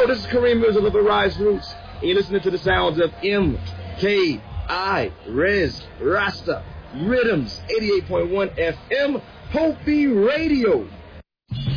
Yo, this is Kareem Mills of the Rise Roots, and you're listening to the sounds of MKI Rez Rasta Rhythms, 88.1 FM, Hopi Radio.